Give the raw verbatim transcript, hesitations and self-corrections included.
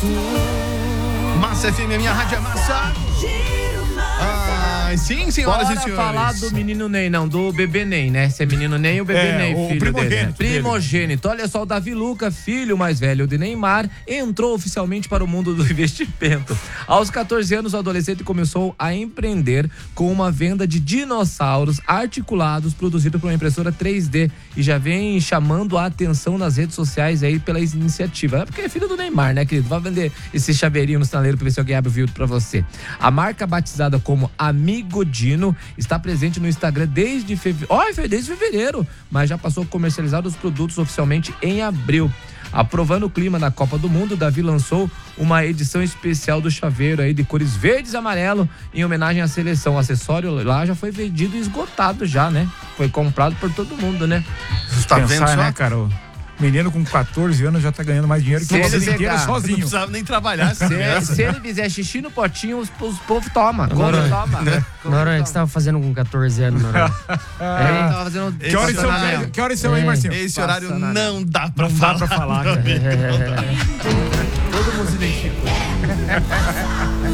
Massa F M, a minha rádio é massa. Ah, sim, senhoras Bora e senhores. falar do menino Ney, não, do bebê Ney, né? Se é menino Ney, o bebê É, Ney, o filho primogênito dele. Né? dele. Primogênito. Olha só, o Davi Luca, filho mais velho de Neymar, entrou oficialmente para o mundo do investimento. Aos catorze anos, o adolescente começou a empreender com uma venda de dinossauros articulados produzido por uma impressora três D e já vem chamando a atenção nas redes sociais aí pela iniciativa. É porque é filho do Neymar, né, querido? Vai vender esse chaveirinho no sinaleiro pra ver se alguém abre o vídeo pra você. A marca, batizada como Amigo Dino, está presente no Instagram desde fevereiro. Olha, desde fevereiro, mas já passou a comercializar os produtos oficialmente em abril. Aprovando o clima da Copa do Mundo, o Davi lançou uma edição especial do chaveiro aí de cores verdes e amarelo em homenagem à seleção. O acessório lá já foi vendido e esgotado já, né? Foi comprado por todo mundo, né? Você tá Pensar, vendo só? né, cara? O menino com catorze anos já tá ganhando mais dinheiro que Se uma ele vida inteira pegar- Não sozinho. precisava nem trabalhar essa Se, criança. se ele fizer xixi no potinho, os, os povos tomam. Come, Noronha. toma. Come, Noronha, o que você tava fazendo com catorze anos, Noronha? Ele tava fazendo Que Que horas Esse são, horário- que horas são aí, É. Marcinho? Esse horário Passa na- não dá pra Não falar. dá pra falar, cara. Todo mundo se identifica.